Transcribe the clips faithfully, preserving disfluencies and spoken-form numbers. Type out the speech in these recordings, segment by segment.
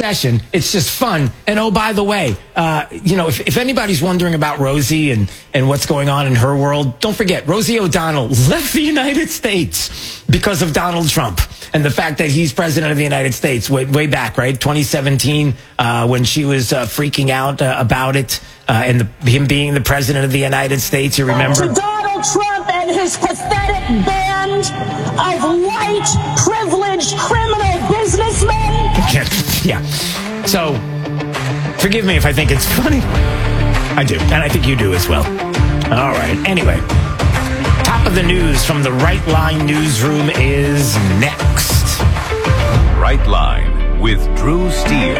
session. It's just fun. And oh, by the way, uh, you know, if, if anybody's wondering about Rosie and, and what's going on in her world, don't forget, Rosie O'Donnell left the United States because of Donald Trump and the fact that he's president of the United States way, way back, right? twenty seventeen, uh, when she was uh, freaking out uh, about it uh, and the, him being the president of the United States, you remember? To Donald Trump and his pathetic band of white, privileged, criminal businessmen. Yeah. So, forgive me if I think it's funny. I do. And I think you do as well. All right. Anyway, top of the news from the Right Line newsroom is next. Right Line with Drew Steele.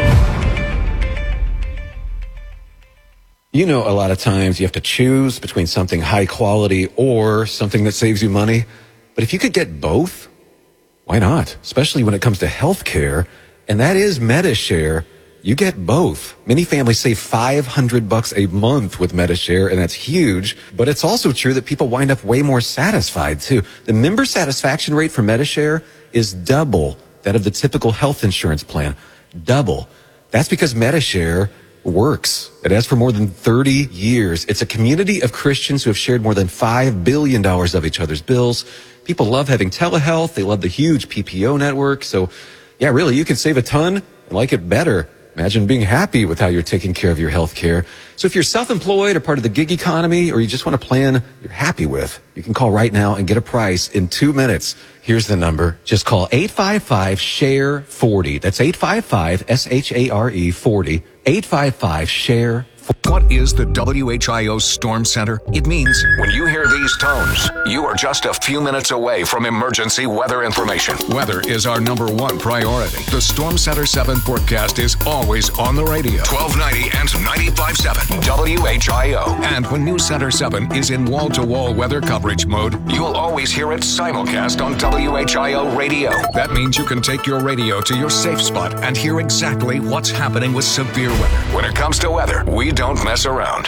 You know, a lot of times you have to choose between something high quality or something that saves you money. But if you could get both, why not? Especially when it comes to health care. And that is MediShare. You get both. Many families save five hundred bucks a month with MediShare, and that's huge. But it's also true that people wind up way more satisfied, too. The member satisfaction rate for MediShare is double that of the typical health insurance plan. Double. That's because MediShare works. It has for more than thirty years. It's a community of Christians who have shared more than five billion dollars of each other's bills. People love having telehealth. They love the huge P P O network. So, yeah, really, you can save a ton and like it better. Imagine being happy with how you're taking care of your health care. So if you're self-employed or part of the gig economy, or you just want a plan you're happy with, you can call right now and get a price in two minutes. Here's the number. Just call eight five five, S H A R E, forty. That's eight five five, S H A R E, forty. eight five five, S H A R E, forty. What is the W H I O Storm Center? It means when you hear these tones, you are just a few minutes away from emergency weather information. Weather is our number one priority. The Storm Center seven forecast is always on the radio. twelve ninety and ninety-five point seven W H I O. And when News Center seven is in wall-to-wall weather coverage mode, you'll always hear it simulcast on W H I O radio. That means you can take your radio to your safe spot and hear exactly what's happening with severe weather. When it comes to weather, we don't mess around.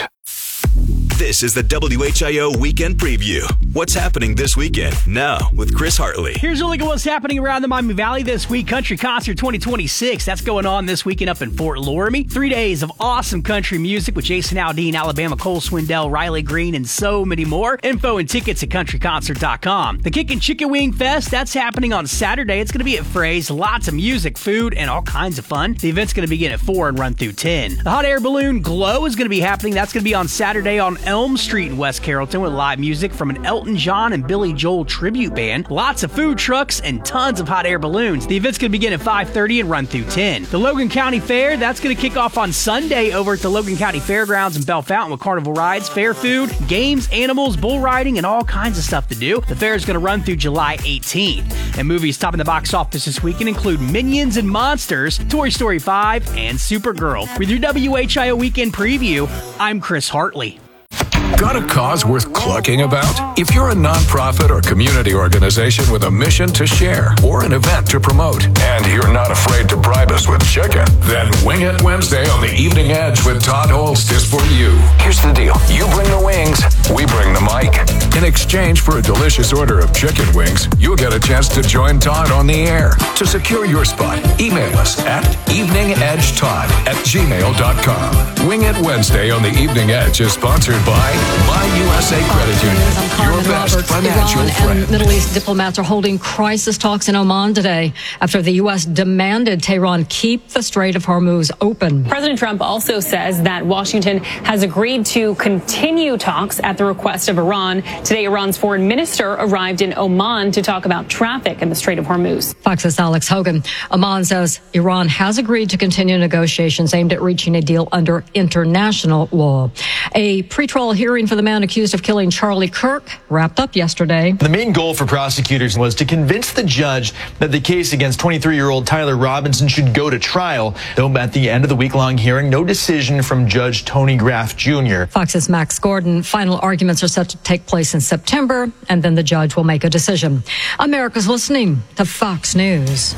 This is the W H I O Weekend Preview. What's happening this weekend? Now, with Chris Hartley. Here's a look at what's happening around the Miami Valley this week. Country Concert twenty twenty-six. That's going on this weekend up in Fort Laramie. Three days of awesome country music with Jason Aldean, Alabama, Cole Swindell, Riley Green, and so many more. Info and tickets at country concert dot com. The Kickin' Chicken Wing Fest, that's happening on Saturday. It's going to be at Fray's. Lots of music, food, and all kinds of fun. The event's going to begin at four and run through ten. The Hot Air Balloon Glow is going to be happening. That's going to be on Saturday on Elm Street in West Carrollton with live music from an Elton John and Billy Joel tribute band. Lots of food trucks and tons of hot air balloons. The event's going to begin at five thirty and run through ten. The Logan County Fair, that's going to kick off on Sunday over at the Logan County Fairgrounds in Bell Fountain with carnival rides, fair food, games, animals, bull riding, and all kinds of stuff to do. The fair is going to run through July eighteenth. And movies topping the box office this weekend include Minions and Monsters, Toy Story five, and Supergirl. With your W H I O Weekend Preview, I'm Chris Hartley. Got a cause worth clucking about? If you're a nonprofit or community organization with a mission to share or an event to promote, and you're not afraid to bribe us with chicken, then Wing It Wednesday on the Evening Edge with Todd Holst is for you. Here's the deal. You bring the wings, we bring the mic. In exchange for a delicious order of chicken wings, you'll get a chance to join Todd on the air. To secure your spot, email us at eveningedgetodd at gmail dot com. Wing It Wednesday on the Evening Edge is sponsored by My U S A Credit Union, your best Roberts. financial Iran friend. and Middle East diplomats are holding crisis talks in Oman today after the U S demanded Tehran keep the Strait of Hormuz open. President Trump also says that Washington has agreed to continue talks at the request of Iran. Today, Iran's foreign minister arrived in Oman to talk about traffic in the Strait of Hormuz. Fox's Alex Hogan. Oman says Iran has agreed to continue negotiations aimed at reaching a deal under international law. A pretrial hearing for the man accused of killing Charlie Kirk wrapped up yesterday. The main goal for prosecutors was to convince the judge that the case against twenty-three-year-old Tyler Robinson should go to trial. Though at the end of the week-long hearing, no decision from Judge Tony Graff Junior Fox's Max Gordon. Final arguments are set to take place in September, and then the judge will make a decision. America's listening to Fox News.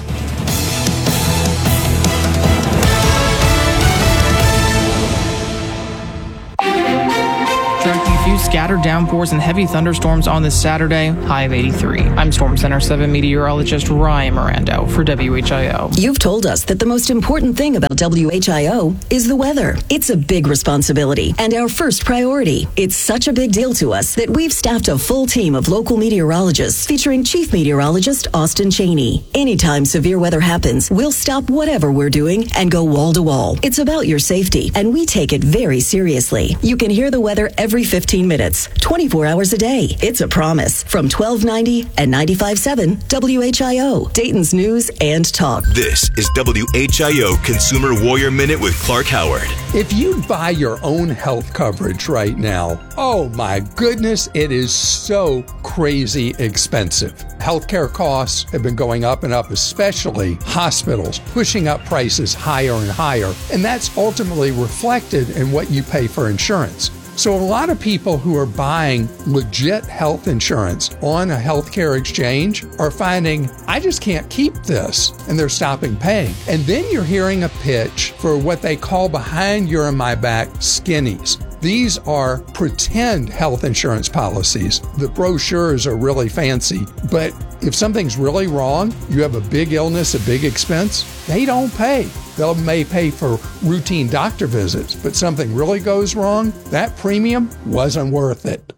scattered downpours and heavy thunderstorms on this Saturday, high of eighty-three. I'm Storm Center seven meteorologist Ryan Mirando for W H I O. You've told us that the most important thing about W H I O is the weather. It's a big responsibility and our first priority. It's such a big deal to us that we've staffed a full team of local meteorologists featuring Chief Meteorologist Austin Cheney. Anytime severe weather happens, we'll stop whatever we're doing and go wall to wall. It's about your safety, and we take it very seriously. You can hear the weather every fifteen minutes, twenty-four hours a day. It's a promise from twelve ninety and ninety-five point seven W H I O, Dayton's News and Talk. This is W H I O Consumer Warrior Minute with Clark Howard. If you buy your own health coverage right now, oh my goodness, it is so crazy expensive. Healthcare costs have been going up and up, especially hospitals, pushing up prices higher and higher. And that's ultimately reflected in what you pay for insurance. So a lot of people who are buying legit health insurance on a healthcare exchange are finding, I just can't keep this, and they're stopping paying. And then you're hearing a pitch for what they call behind your and my back skinnies. These are pretend health insurance policies. The brochures are really fancy, but if something's really wrong, you have a big illness, a big expense, they don't pay. They may pay for routine doctor visits, but something really goes wrong, that premium wasn't worth it.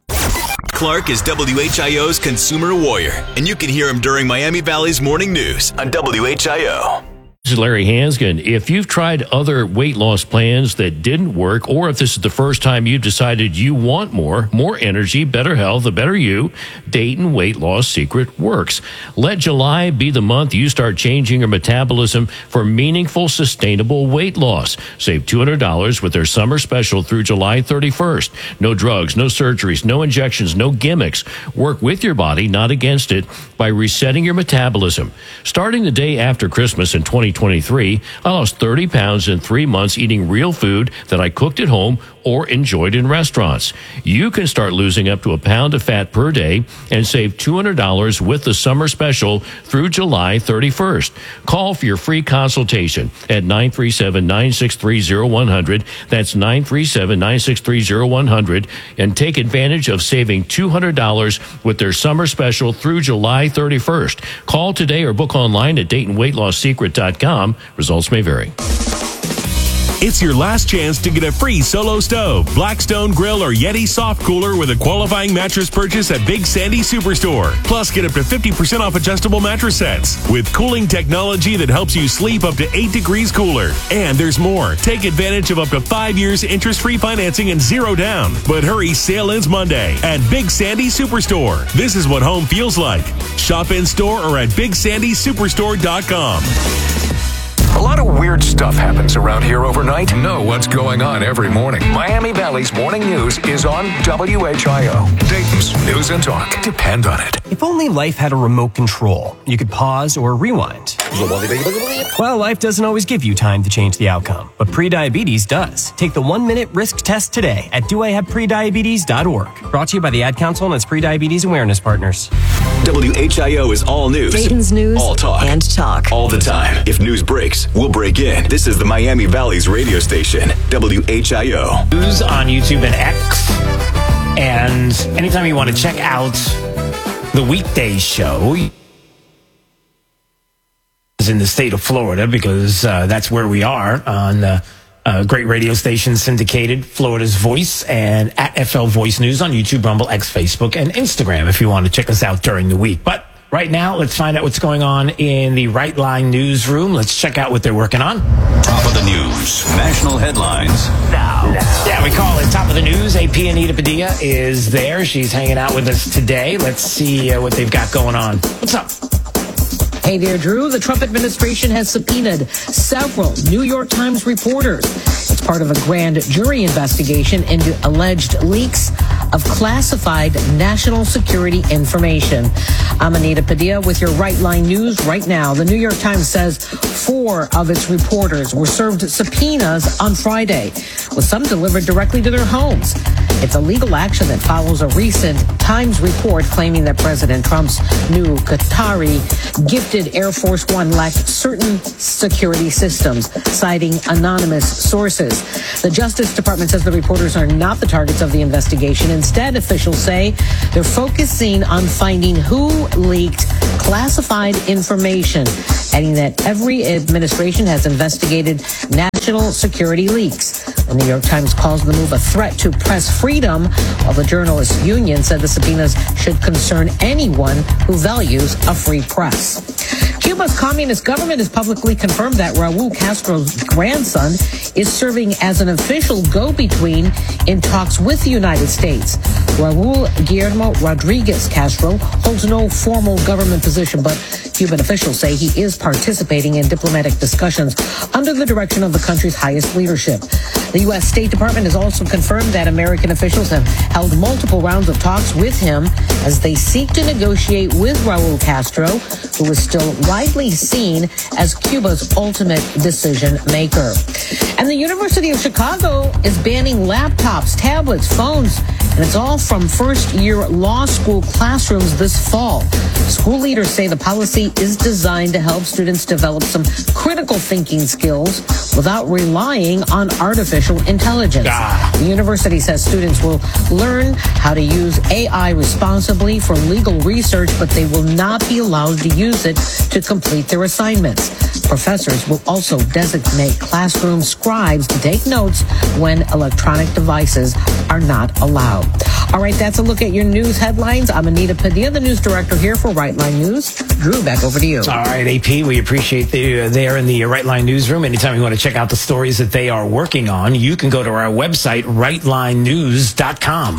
Clark is W H I O's Consumer Warrior, and you can hear him during Miami Valley's Morning News on W H I O. This is Larry Hansgen. If you've tried other weight loss plans that didn't work, or if this is the first time you've decided you want more, more energy, better health, a better you, Dayton Weight Loss Secret works. Let July be the month you start changing your metabolism for meaningful, sustainable weight loss. Save two hundred dollars with their summer special through July thirty-first. No drugs, no surgeries, no injections, no gimmicks. Work with your body, not against it, by resetting your metabolism. Starting the day after Christmas in twenty twenty-three, I lost thirty pounds in three months eating real food that I cooked at home or enjoyed in restaurants. You can start losing up to a pound of fat per day and save two hundred dollars with the summer special through July thirty-first. Call for your free consultation at nine three seven, nine six three, zero one zero zero. That's nine three seven, nine six three, zero one zero zero, and take advantage of saving two hundred dollars with their summer special through July thirty-first. Call today or book online at Dayton Weight Loss Secret dot com. Results may vary. It's your last chance to get a free Solo Stove, Blackstone Grill, or Yeti Soft Cooler with a qualifying mattress purchase at Big Sandy Superstore. Plus, get up to fifty percent off adjustable mattress sets with cooling technology that helps you sleep up to eight degrees cooler. And there's more. Take advantage of up to five years interest-free financing and zero down. But hurry, sale ends Monday at Big Sandy Superstore. This is what home feels like. Shop in store or at big sandy superstore dot com. A lot of weird stuff happens around here overnight. Know what's going on every morning. Miami Valley's Morning News is on W H I O. Dayton's News and Talk. Depend on it. If only life had a remote control, you could pause or rewind. Well, life doesn't always give you time to change the outcome, but prediabetes does. Take the one-minute risk test today at do I have prediabetes dot org. Brought to you by the Ad Council and its Prediabetes Awareness Partners. W H I O is all news. Dayton's News all talk. and Talk. All the time. If news breaks, we'll break in. This is the Miami Valley's radio station, W H I O. News on YouTube and X. And anytime you want to check out the weekday show is in the state of Florida, because uh, that's where we are on the uh, great radio station syndicated, Florida's Voice, and at F L Voice News on YouTube, Rumble, X, Facebook, and Instagram if you want to check us out during the week. But right now, let's find out what's going on in the Right Line newsroom. Let's check out what they're working on. Top of the news. National headlines. Now. now. Yeah, we call it Top of the News. A P Anita Padilla is there. She's hanging out with us today. Let's see uh, what they've got going on. What's up? Hey there, Drew. The Trump administration has subpoenaed several New York Times reporters. It's part of a grand jury investigation into alleged leaks of classified national security information. I'm Anita Padilla with your Right Line News right now. The New York Times says four of its reporters were served subpoenas on Friday, with some delivered directly to their homes. It's a legal action that follows a recent Times report claiming that President Trump's new Qatari gifted Air Force One lacked certain security systems, citing anonymous sources. The Justice Department says the reporters are not the targets of the investigation. Instead, officials say they're focusing on finding who leaked classified information, adding that every administration has investigated national security leaks. The New York Times calls the move a threat to press freedom, while the Journalists Union said the subpoenas should concern anyone who values a free press. Cuba's communist government has publicly confirmed that Raul Castro's grandson is serving as an official go-between in talks with the United States. Raul Guillermo Rodriguez Castro holds no formal government position, but Cuban officials say he is participating in diplomatic discussions under the direction of the country's highest leadership. The U S State Department has also confirmed that American officials have held multiple rounds of talks with him as they seek to negotiate with Raul Castro, who is still widely seen as Cuba's ultimate decision maker. And the University of Chicago is banning laptops, tablets, phones, and it's all from first-year law school classrooms this fall. School leaders say the policy is designed to help students develop some critical thinking skills without relying on artificial intelligence. Ah. The university says students will learn how to use A I responsibly for legal research, but they will not be allowed to use it to complete their assignments. Professors will also designate classroom scribes to take notes when electronic devices are not allowed. All right, that's a look at your news headlines. I'm Anita Padilla, the news director here for Right Line News. Drew, back over to you. All right, A P, we appreciate the uh, there in the Right Line newsroom. Anytime you want to check out the stories that they are working on, you can go to our website, right line news dot com.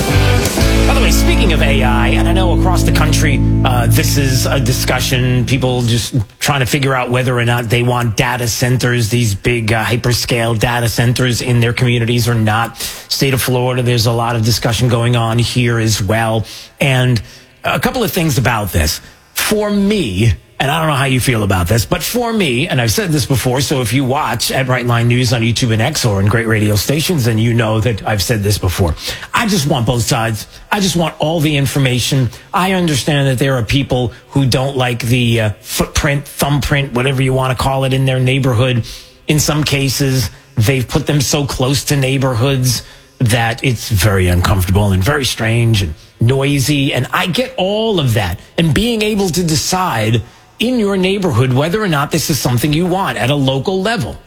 By the way, speaking of A I, and I know across the country, uh, this is a discussion, people just trying to figure out whether or not they want data centers, these big uh, hyperscale data centers in their communities or not. State of Florida, there's a lot of discussion going on here as well. And a couple of things about this. For me, and I don't know how you feel about this, but for me, and I've said this before, so if you watch at Right Line News on YouTube and X or in great radio stations, then you know that I've said this before. I just want both sides. I just want all the information. I understand that there are people who don't like the uh, footprint, thumbprint, whatever you want to call it, in their neighborhood. In some cases, they've put them so close to neighborhoods that it's very uncomfortable and very strange and noisy. And I get all of that. And being able to decide in your neighborhood whether or not this is something you want at a local level.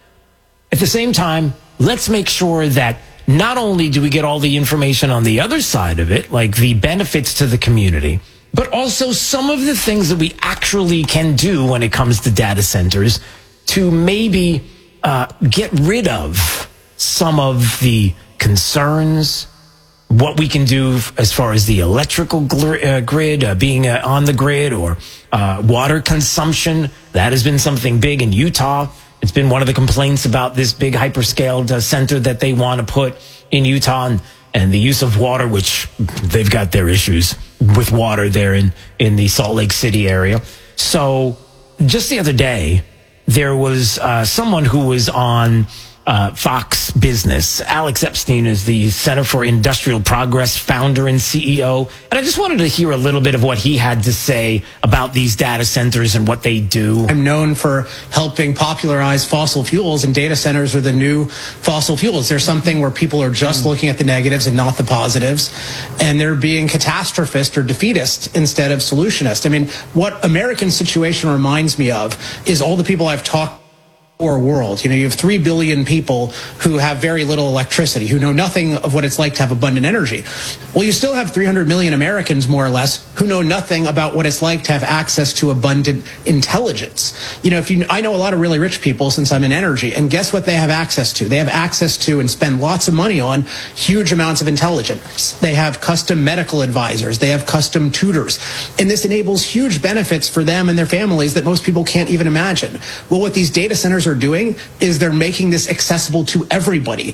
At the same time, let's make sure that not only do we get all the information on the other side of it, like the benefits to the community, but also some of the things that we actually can do when it comes to data centers to maybe uh, get rid of some of the concerns, what we can do as far as the electrical gl- uh, grid, uh, being uh, on the grid, or uh, water consumption. That has been something big in Utah. It's been one of the complaints about this big hyperscaled uh, center that they want to put in Utah, and, and the use of water, which they've got their issues with water there in, in the Salt Lake City area. So just the other day, there was uh, someone who was on Uh, Fox Business. Alex Epstein is the Center for Industrial Progress founder and C E O. And I just wanted to hear a little bit of what he had to say about these data centers and what they do. I'm known for helping popularize fossil fuels, and data centers are the new fossil fuels. There's something where people are just looking at the negatives and not the positives, and they're being catastrophist or defeatist instead of solutionist. I mean, what American situation reminds me of is all the people I've talked or world. You know, you have three billion people who have very little electricity, who know nothing of what it's like to have abundant energy. Well, you still have three hundred million Americans, more or less, who know nothing about what it's like to have access to abundant intelligence. You know, if you, I know a lot of really rich people since I'm in energy, and guess what they have access to? They have access to and spend lots of money on huge amounts of intelligence. They have custom medical advisors. They have custom tutors. And this enables huge benefits for them and their families that most people can't even imagine. Well, what these data centers are doing is they're making this accessible to everybody.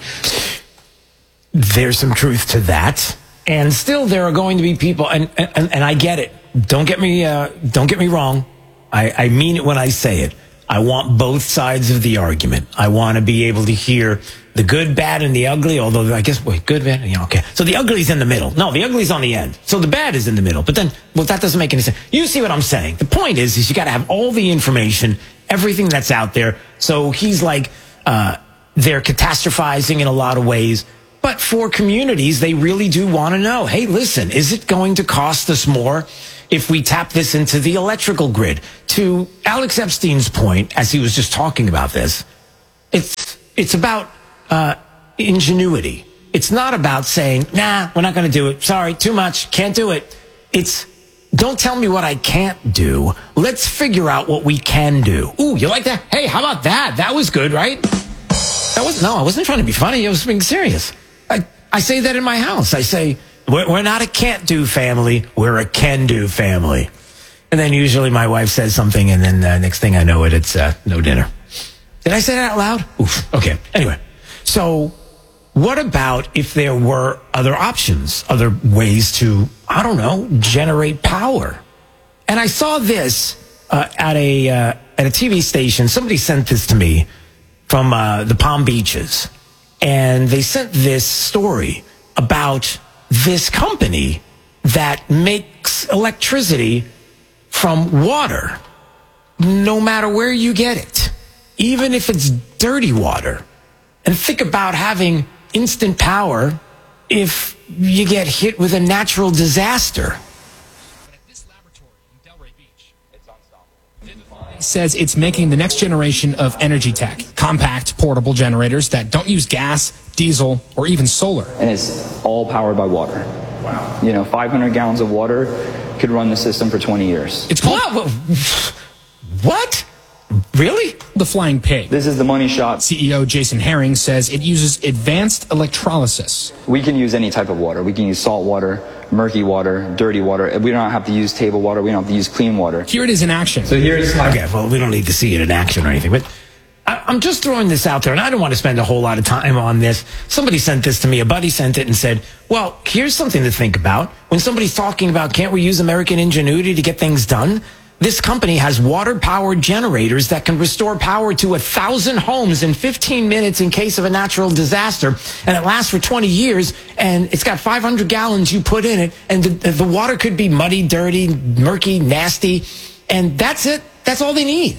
There's some truth to that, and still there are going to be people, and and, and I get it. Don't get me uh, don't get me wrong. I, I mean it when I say it. I want both sides of the argument. I want to be able to hear the good, bad, and the ugly, although I guess, wait, good, bad, yeah, okay. So the ugly's in the middle. No, the ugly's on the end. So the bad is in the middle. But then, well, that doesn't make any sense. You see what I'm saying? The point is, is you got to have all the information, everything that's out there. So he's like, uh, they're catastrophizing in a lot of ways. But for communities, they really do want to know, hey, listen, is it going to cost us more if we tap this into the electrical grid? To Alex Epstein's point, as he was just talking about this, it's it's about uh, ingenuity. It's not about saying, nah, we're not going to do it. Sorry, too much. Can't do it. It's, don't tell me what I can't do. Let's figure out what we can do. Ooh, you like that? Hey, how about that? That was good, right? That was, no, I wasn't trying to be funny. I was being serious. I, I say that in my house. I say, we're, we're not a can't do family. We're a can do family. And then usually my wife says something, and then uh, next thing I know it, it's uh, no dinner. Did I say that out loud? Oof. Okay. Anyway, so what about if there were other options, other ways to, I don't know, generate power? And I saw this uh, at a uh, at a T V station. Somebody sent this to me from uh, the Palm Beaches, and they sent this story about this company that makes electricity from water, no matter where you get it, even if it's dirty water. And think about having instant power if you get hit with a natural disaster. Says it's making the next generation of energy tech, compact, portable generators that don't use gas, diesel, or even solar. And it's all powered by water. Wow. You know, five hundred gallons of water could run the system for twenty years. It's called... What? Really? The Flying Pig. This is the money shot. C E O Jason Herring says it uses advanced electrolysis. We can use any type of water. We can use salt water, murky water, dirty water. We don't have to use table water. We don't have to use clean water. Here it is in action. So here's... Okay, well, we don't need to see it in action or anything, but I, I'm just throwing this out there, and I don't want to spend a whole lot of time on this. Somebody sent this to me. A buddy sent it and said, well, here's something to think about. When somebody's talking about, can't we use American ingenuity to get things done? This company has water-powered generators that can restore power to a thousand homes in fifteen minutes in case of a natural disaster, and it lasts for twenty years, and it's got five hundred gallons you put in it, and the, the water could be muddy, dirty, murky, nasty, and that's it. That's all they need.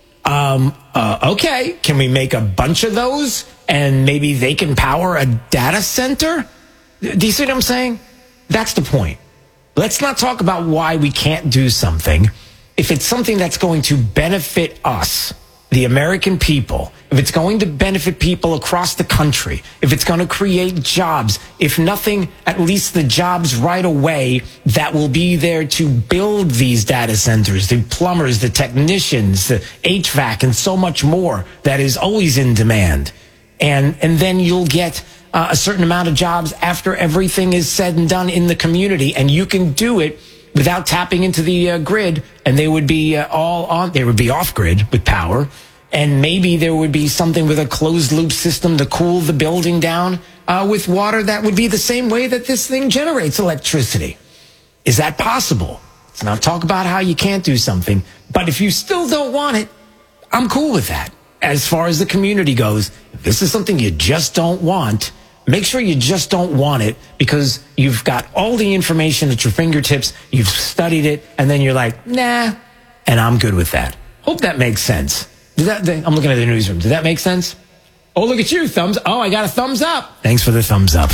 Um, uh, okay, can we make a bunch of those, and maybe they can power a data center? Do you see what I'm saying? That's the point. Let's not talk about why we can't do something. If it's something that's going to benefit us, the American people, if it's going to benefit people across the country, if it's going to create jobs, if nothing, at least the jobs right away that will be there to build these data centers, the plumbers, the technicians, the H V A C, and so much more that is always in demand. And, and then you'll get uh, a certain amount of jobs after everything is said and done in the community, and you can do it without tapping into the uh, grid, and they would be uh, all on, they would be off grid with power, and maybe there would be something with a closed loop system to cool the building down uh, with water that would be the same way that this thing generates electricity. Is that possible? Let's not talk about how you can't do something, but if you still don't want it, I'm cool with that. As far as the community goes, if this is something you just don't want, make sure you just don't want it because you've got all the information at your fingertips, you've studied it, and then you're like, nah, and I'm good with that. Hope that makes sense. Did that, I'm looking at the newsroom. Did that make sense? Oh, look at you, thumbs. Oh, I got a thumbs up. Thanks for the thumbs up.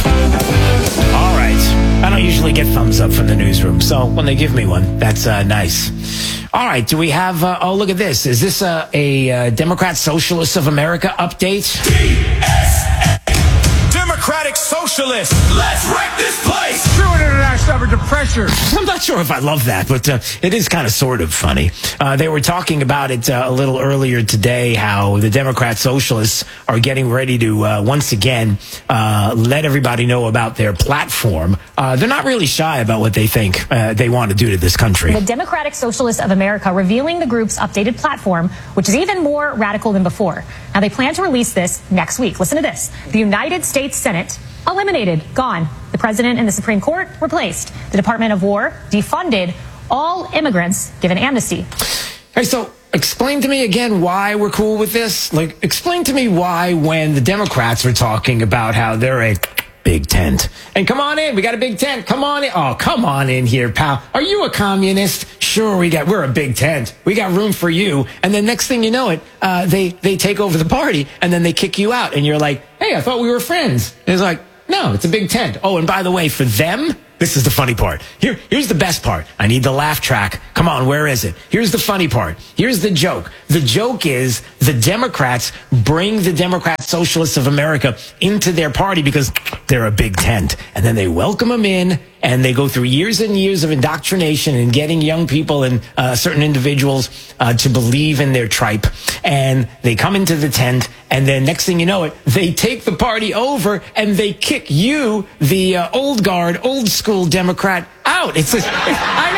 All right. I don't usually get thumbs up from the newsroom, so when they give me one, that's uh, nice. All right, do we have, uh, oh, look at this. Is this a, a uh, Democrat Socialists of America update? D S A, Democratic Socialists. Let's wreck this place. True international effort to pressure. I'm not sure if I love that, but uh, it is kind of sort of funny. Uh, they were talking about it uh, a little earlier today, how the Democrat Socialists are getting ready to uh, once again uh, let everybody know about their platform. Uh, they're not really shy about what they think uh, they want to do to this country. The Democratic Socialists of America revealing the group's updated platform, which is even more radical than before. Now, they plan to release this next week. Listen to this. The United States Senate eliminated, gone. The president and the Supreme Court replaced. The Department of War defunded. All immigrants given amnesty. Hey, so explain to me again why we're cool with this. Like, explain to me why when the Democrats are talking about how they're a big tent. And come on in. We got a big tent. Come on in. Oh, come on in here, pal. Are you a communist? Sure, we got, we're a big tent. We got room for you. And then next thing you know it, uh, they, they take over the party and then they kick you out. And you're like, hey, I thought we were friends. And it's like, no, it's a big tent. Oh, and by the way, for them, this is the funny part. Here, here's the best part. I need the laugh track. Come on, where is it? Here's the funny part. Here's the joke. The joke is the Democrats bring the Democrat Socialists of America into their party because they're a big tent. And then they welcome them in, and they go through years and years of indoctrination and getting young people and uh, certain individuals uh, to believe in their tripe. And they come into the tent, and then next thing you know it, they take the party over and they kick you, the uh, old guard, old school Democrat, out. It's, just, it's I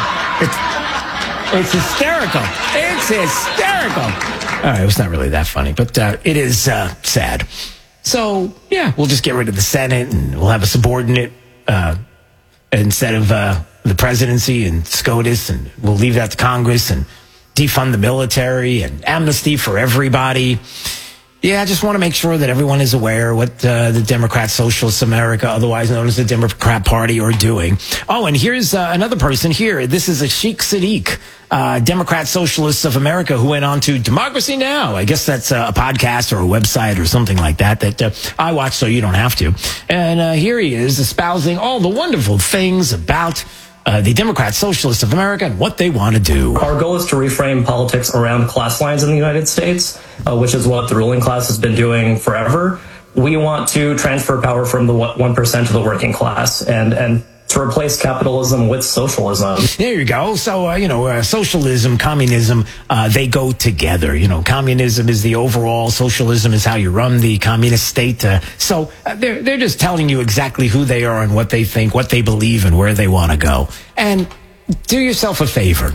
know. It's, it's hysterical. It's hysterical. All right, it was not really that funny, but uh, it is uh, sad. So, yeah, we'll just get rid of the Senate, and we'll have a subordinate uh, instead of uh, the presidency and SCOTUS, and we'll leave that to Congress and defund the military and amnesty for everybody. Yeah, I just want to make sure that everyone is aware what uh, the Democrat Socialists of America, otherwise known as the Democrat Party, are doing. Oh, and here's uh, another person here. This is a Sheikh Sadiq, uh, Democrat Socialists of America, who went on to Democracy Now! I guess that's uh, a podcast or a website or something like that that uh, I watch so you don't have to. And uh, here he is espousing all the wonderful things about Uh, the Democrat Socialists of America and what they want to do. Our goal is to reframe politics around class lines in the United States, uh, which is what the ruling class has been doing forever. We want to transfer power from the one percent to the working class and, and to replace capitalism with socialism. There you go. So, uh, you know, uh, socialism, communism, uh, they go together. You know, communism is the overall, socialism is how you run the communist state. Uh, so uh, they're, they're just telling you exactly who they are and what they think, what they believe, and where they want to go. And do yourself a favor.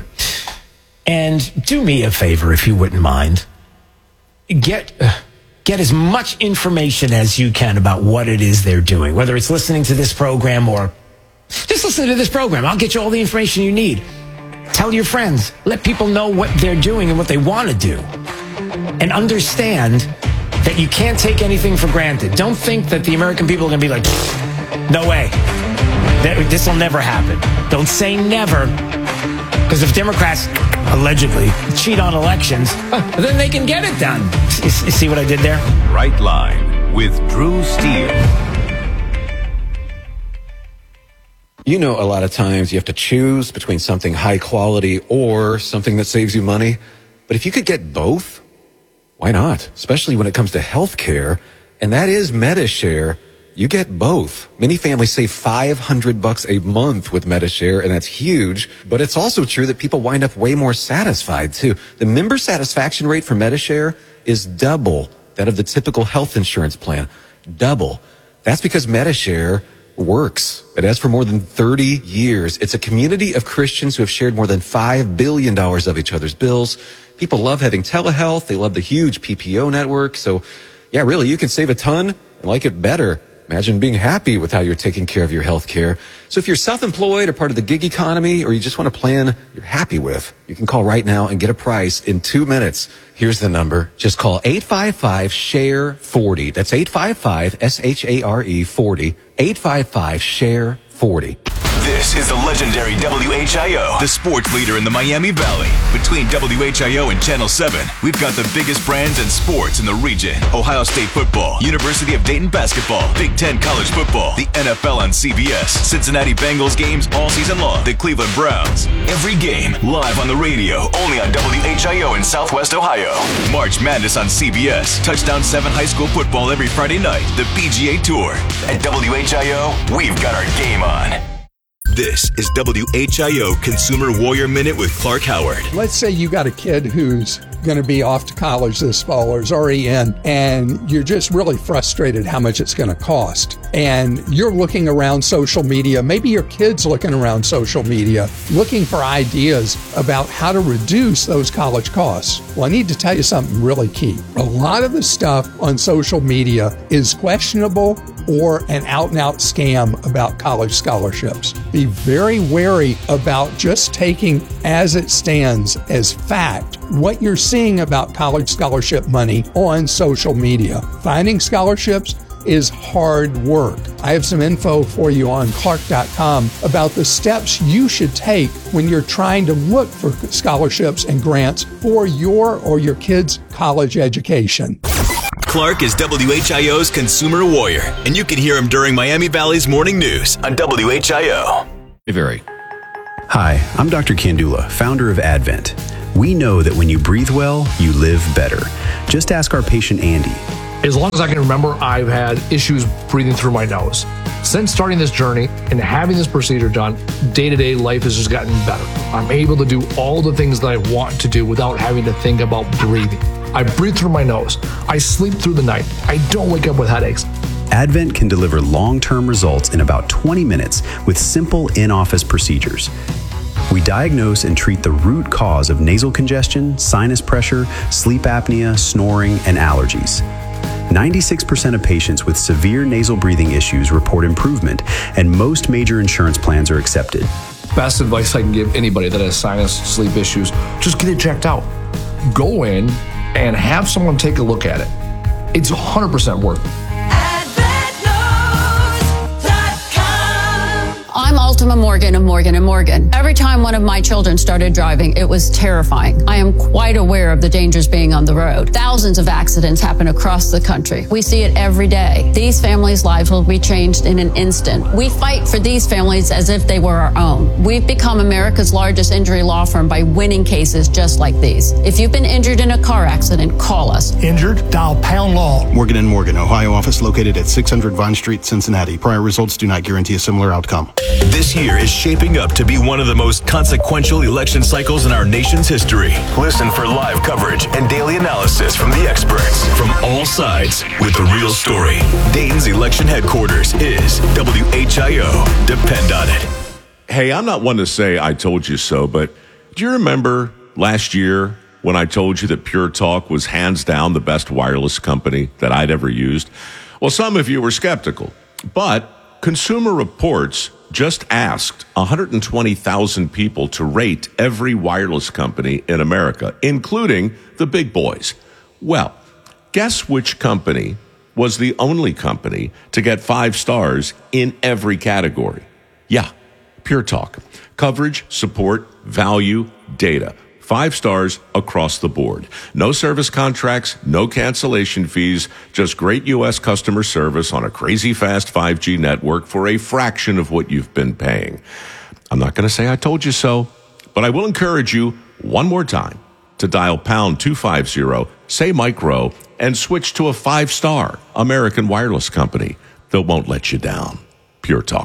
And do me a favor, if you wouldn't mind. Get... Uh, Get as much information as you can about what it is they're doing, whether it's listening to this program or just listen to this program. I'll get you all the information you need. Tell your friends. Let people know what they're doing and what they want to do. And understand that you can't take anything for granted. Don't think that the American people are going to be like, no way. This will never happen. Don't say never. Because if Democrats allegedly cheat on elections, then they can get it done. You see what I did there? Right Line with Drew Steele. You know, a lot of times you have to choose between something high quality or something that saves you money. But if you could get both, why not? Especially when it comes to health care. And that is MediShare. You get both. Many families save five hundred bucks a month with MediShare, and that's huge. But it's also true that people wind up way more satisfied, too. The member satisfaction rate for MediShare is double that of the typical health insurance plan. Double. That's because MediShare works. It has for more than thirty years. It's a community of Christians who have shared more than five billion dollars of each other's bills. People love having telehealth. They love the huge P P O network. So, yeah, really, you can save a ton and like it better. Imagine being happy with how you're taking care of your health care. So if you're self-employed or part of the gig economy, or you just want a plan you're happy with, you can call right now and get a price in two minutes. Here's the number. Just call eight five five, S H A R E, forty. That's eight five five, S H A R E, forty. eight five five, S H A R E, forty. This is the legendary W H I O, the sports leader in the Miami Valley. Between W H I O and Channel seven, we've got the biggest brands and sports in the region. Ohio State football, University of Dayton basketball, Big Ten college football, the N F L on C B S, Cincinnati Bengals games all season long, the Cleveland Browns. Every game live on the radio, only on W H I O in Southwest Ohio. March Madness on C B S, Touchdown seven high school football every Friday night, the P G A Tour. At W H I O, we've got our game on. This is W H I O Consumer Warrior Minute with Clark Howard. Let's say you got a kid who's going to be off to college this fall or is already in, and you're just really frustrated how much it's going to cost. And you're looking around social media, maybe your kid's looking around social media, looking for ideas about how to reduce those college costs. Well, I need to tell you something really key. A lot of the stuff on social media is questionable or an out-and-out scam about college scholarships. Be very wary about just taking as it stands as fact what you're seeing about college scholarship money on social media. Finding scholarships is hard work. I have some info for you on Clark dot com about the steps you should take when you're trying to look for scholarships and grants for your or your kid's college education. Clark is W H I O's consumer warrior, and you can hear him during Miami Valley's morning news on W H I O. Very. Hi, I'm Doctor Kandula, founder of Advent. We know that when you breathe well, you live better. Just ask our patient Andy. As long as I can remember, I've had issues breathing through my nose. Since starting this journey and having this procedure done, day-to-day life has just gotten better. I'm able to do all the things that I want to do without having to think about breathing. I breathe through my nose. I sleep through the night. I don't wake up with headaches. Advent can deliver long-term results in about twenty minutes with simple in-office procedures. We diagnose and treat the root cause of nasal congestion, sinus pressure, sleep apnea, snoring, and allergies. ninety-six percent of patients with severe nasal breathing issues report improvement, and most major insurance plans are accepted. Best advice I can give anybody that has sinus sleep issues, just get it checked out. Go in and have someone take a look at it. It's one hundred percent worth it. I'm Ultima Morgan of Morgan and Morgan. Every time one of my children started driving, it was terrifying. I am quite aware of the dangers being on the road. Thousands of accidents happen across the country. We see it every day. These families' lives will be changed in an instant. We fight for these families as if they were our own. We've become America's largest injury law firm by winning cases just like these. If you've been injured in a car accident, call us. Injured? Dial pound law. Morgan and Morgan, Ohio office located at six hundred Vine Street, Cincinnati. Prior results do not guarantee a similar outcome. This year is shaping up to be one of the most consequential election cycles in our nation's history. Listen for live coverage and daily analysis from the experts from all sides with the real story. Dayton's election headquarters is W H I O. Depend on it. Hey, I'm not one to say I told you so, but do you remember last year when I told you that Pure Talk was hands down the best wireless company that I'd ever used? Well, some of you were skeptical, but Consumer Reports just asked one hundred twenty thousand people to rate every wireless company in America, including the big boys. Well, guess which company was the only company to get five stars in every category? Yeah, Pure Talk. Coverage, support, value, data. Five stars across the board. No service contracts, no cancellation fees, just great U S customer service on a crazy fast five G network for a fraction of what you've been paying. I'm not going to say I told you so, but I will encourage you one more time to dial pound two fifty, say micro, and switch to a five-star American wireless company that won't let you down. Pure Talk.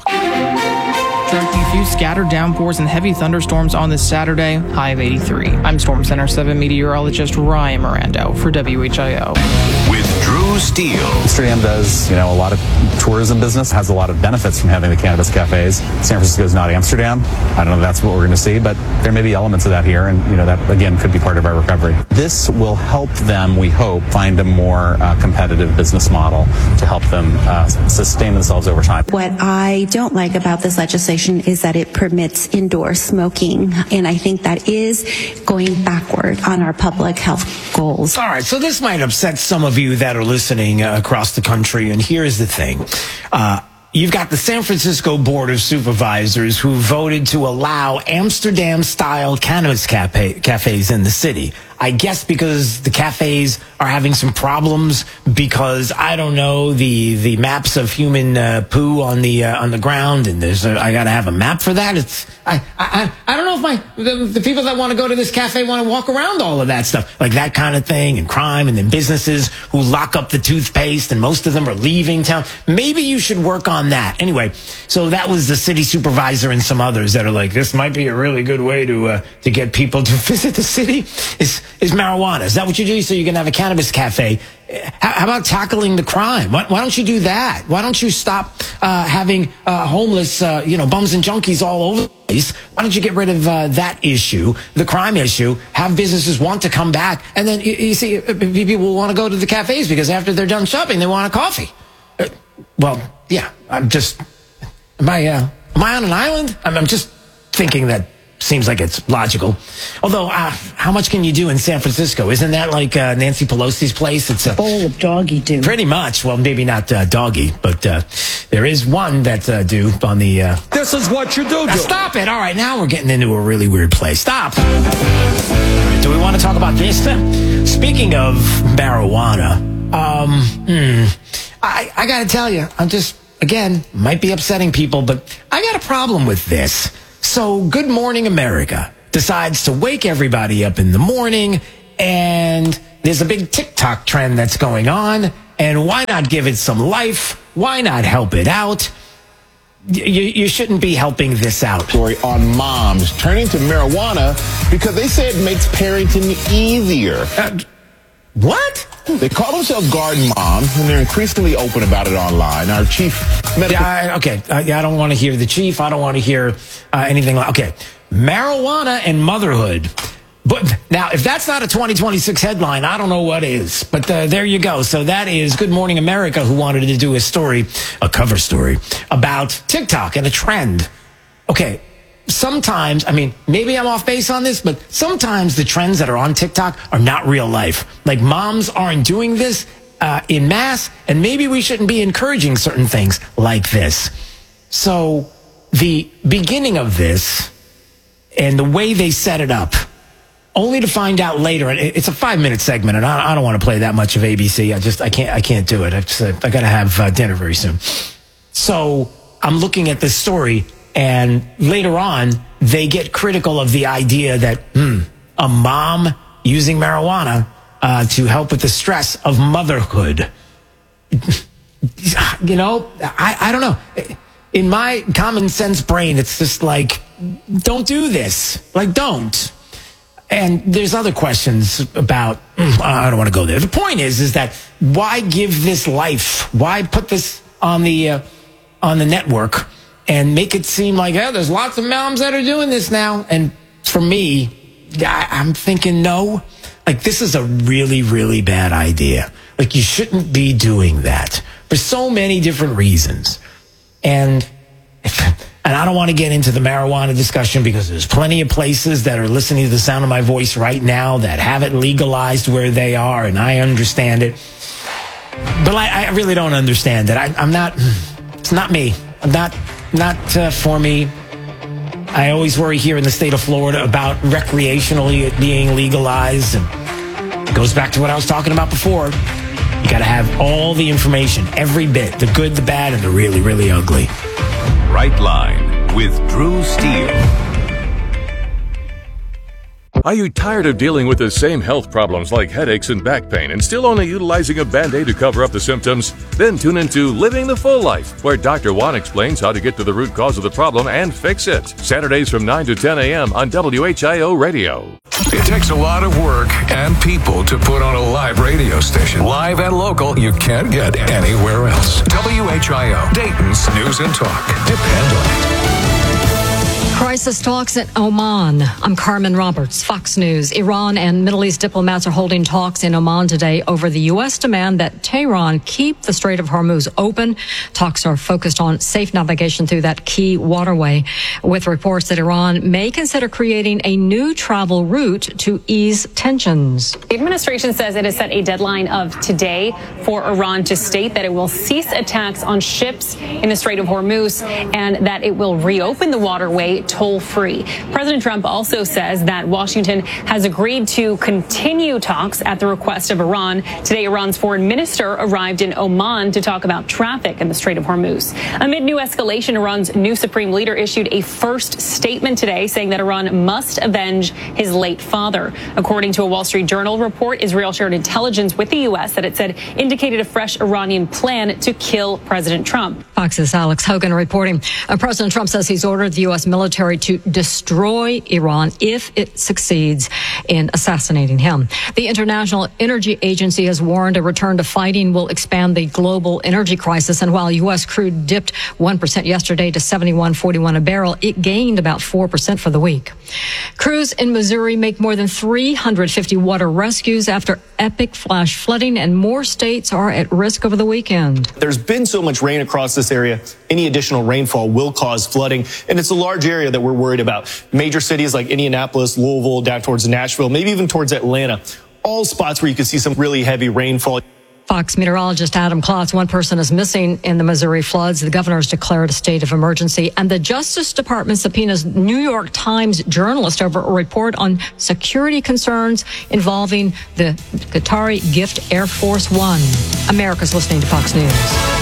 Tracking a few scattered downpours and heavy thunderstorms on this Saturday, high of eighty-three. I'm Storm Center seven meteorologist Ryan Mirando for W H I O. With Drew Steele. Amsterdam does, you know, a lot of tourism business, has a lot of benefits from having the cannabis cafes. San Francisco is not Amsterdam. I don't know if that's what we're going to see, but there may be elements of that here, and, you know, that, again, could be part of our recovery. This will help them, we hope, find a more uh, competitive business model to help them uh, sustain themselves over time. What I don't like about this legislation is that it permits indoor smoking, and I think that is going backward on our public health goals. All right, so this might upset some of you that are listening uh, across the country, and here's the thing. Uh, You've got the San Francisco Board of Supervisors who voted to allow Amsterdam-style cannabis cafe, cafes in the city. I guess because the cafes are having some problems because, I don't know, the, the maps of human uh, poo on the uh, on the ground, and there's a, I got to have a map for that. It's I I I don't know if my the, the people that want to go to this cafe want to walk around all of that stuff, like that kind of thing, and crime, and then businesses who lock up the toothpaste, and most of them are leaving town. Maybe you should work on that. Anyway, so that was the city supervisor and some others that are like, this might be a really good way to uh, to get people to visit the city. Is is marijuana? Is that what you do? So you can have a cannabis cafe. How, how about tackling the crime? Why, why don't you do that? Why don't you stop uh, having uh, homeless, uh, you know, bums and junkies all over the place? Why don't you get rid of uh, that issue, the crime issue? Have businesses want to come back, and then you, you see people want to go to the cafes because after they're done shopping, they want a coffee. well, yeah, I'm just, am I, uh, am I on an island? I'm, I'm just thinking that seems like it's logical. Although, uh, how much can you do in San Francisco? Isn't that like uh, Nancy Pelosi's place? It's a bowl of doggy do. Pretty much. Well, maybe not uh, doggy, but uh, there is one that uh, do on the... Uh, this is what you do, do. Uh, stop it. All right, now we're getting into a really weird place. Stop. Do we want to talk about this then? Speaking of marijuana, um, hmm, I, I got to tell you, I'm just, again, might be upsetting people, but I got a problem with this. So Good Morning America decides to wake everybody up in the morning, and there's a big TikTok trend that's going on, and why not give it some life? Why not help it out? You, you shouldn't be helping this out. Story on moms turning to marijuana because they say it makes parenting easier. Uh, what? They call themselves garden moms, and they're increasingly open about it online. Our chief medical... Yeah, I, okay, uh, yeah, I don't want to hear the chief. I don't want to hear uh, anything like... Okay, marijuana and motherhood. But now, if that's not a twenty twenty-six headline, I don't know what is. But uh, there you go. So that is Good Morning America, who wanted to do a story, a cover story, about TikTok and a trend. Okay, sometimes, I mean, maybe I'm off base on this, but sometimes the trends that are on TikTok are not real life. Like, moms aren't doing this uh, in mass, and maybe we shouldn't be encouraging certain things like this. So the beginning of this and the way they set it up, only to find out later, and it's a five-minute segment, and I, I don't want to play that much of A B C. I just, I can't, I can't do it. I just, I got to have uh, dinner very soon. So I'm looking at this story, and later on, they get critical of the idea that hmm, a mom using marijuana uh, to help with the stress of motherhood. You know, I, I don't know. In my common sense brain, it's just like, don't do this. Like, don't. And there's other questions about, I don't want to go there. The point is, is that why give this life? Why put this on the, uh, on the network and make it seem like, yeah, there's lots of moms that are doing this now. And for me, I, I'm thinking, no, like, this is a really, really bad idea. Like, you shouldn't be doing that for so many different reasons. And And I don't want to get into the marijuana discussion because there's plenty of places that are listening to the sound of my voice right now that have it legalized where they are, and I understand it. But I, I really don't understand it. I, I'm not, it's not me. I'm not, not uh, for me. I always worry here in the state of Florida about recreationally it being legalized. And it goes back to what I was talking about before. You got to have all the information, every bit, the good, the bad, and the really, really ugly. Right Line with Drew Steele. Are you tired of dealing with the same health problems like headaches and back pain and still only utilizing a Band-Aid to cover up the symptoms? Then tune into Living the Full Life, where Doctor Juan explains how to get to the root cause of the problem and fix it. Saturdays from nine to ten a.m. on W H I O Radio. It takes a lot of work and people to put on a live radio station. Live and local, you can't get anywhere else. W H I O, Dayton's News and Talk. Depend on it. Crisis talks at Oman. I'm Carmen Roberts, Fox News. Iran and Middle East diplomats are holding talks in Oman today over the U S demand that Tehran keep the Strait of Hormuz open. Talks are focused on safe navigation through that key waterway, with reports that Iran may consider creating a new travel route to ease tensions. The administration says it has set a deadline of today for Iran to state that it will cease attacks on ships in the Strait of Hormuz and that it will reopen the waterway toll-free. President Trump also says that Washington has agreed to continue talks at the request of Iran. Today, Iran's foreign minister arrived in Oman to talk about traffic in the Strait of Hormuz. Amid new escalation, Iran's new supreme leader issued a first statement today saying that Iran must avenge his late father. According to a Wall Street Journal report, Israel shared intelligence with the U S that it said indicated a fresh Iranian plan to kill President Trump. Fox's Alex Hogan reporting. Uh, President Trump says he's ordered the U S military military to destroy Iran if it succeeds in assassinating him. The International Energy Agency has warned a return to fighting will expand the global energy crisis. And while U S crude dipped one percent yesterday to seventy-one forty-one a barrel, it gained about four percent for the week. Crews in Missouri make more than three hundred fifty water rescues after epic flash flooding, and more states are at risk over the weekend. There's been so much rain across this area, any additional rainfall will cause flooding, and it's a large area that we're worried about. Major cities like Indianapolis, Louisville, down towards Nashville, maybe even towards Atlanta, all spots where you could see some really heavy rainfall. Fox meteorologist Adam Klotz, one person is missing in the Missouri floods. The governor's declared a state of emergency, and the Justice Department subpoenas New York Times journalist over a report on security concerns involving the Qatari gift Air Force One. America's listening to Fox News.